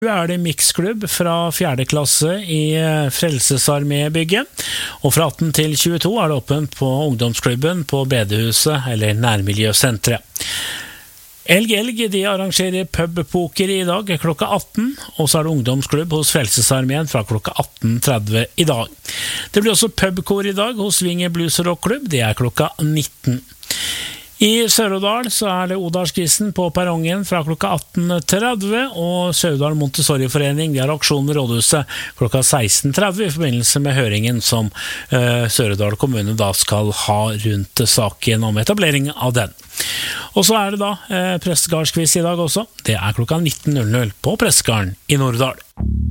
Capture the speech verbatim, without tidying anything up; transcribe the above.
er det mixklubb fra fjerde klasse i Frelsesarmébygget, og fra atten til tjueto er det åpent på ungdomsklubben på Bedehuset eller Nærmiljøsentret. Elg Elg de arrangerer pubpoker i dag klokka atten, og så er det ungdomsklubb hos Frelsesarmeen fra klokka atten tretti i dag. Det blir også pubkor i dag hos Vinge Blues Rock Club, det er klokka nitten. I Sør-Odal så er det Odalskristen på perrongen fra klokka atten tretti, og Sør-Odal Montessori-forening de har aksjon ved rådhuset klokka seksten tretti i forbindelse med høringen som uh, Sør-Odal kommune da skal ha rundt saken om etablering av den. Og så er det da uh, prestegardsquiz i dag også. Det er klokka nitten på Prestegarden i Norddal.